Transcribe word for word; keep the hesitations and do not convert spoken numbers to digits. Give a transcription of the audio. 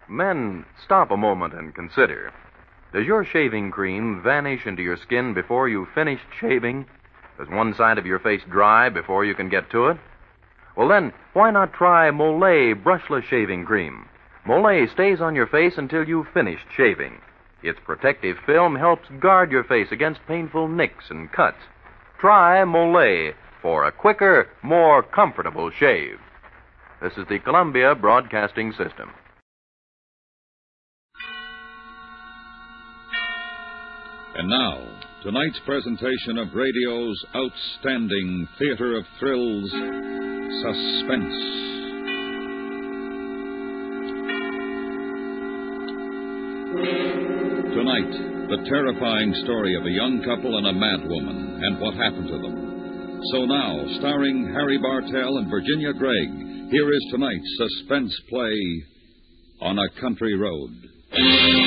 Men, stop a moment and consider. Does your shaving cream vanish into your skin before you've finished shaving? Does one side of your face dry before you can get to it? Well then, why not try Molay brushless shaving cream? Molay stays on your face until you've finished shaving. Its protective film helps guard your face against painful nicks and cuts. Try Molay for a quicker, more comfortable shave. This is the Columbia Broadcasting System. And now, tonight's presentation of radio's outstanding theater of thrills, Suspense. Tonight, the terrifying story of a young couple and a madwoman and what happened to them. So now, starring Harry Bartell and Virginia Gregg, here is tonight's suspense play, On a Country Road.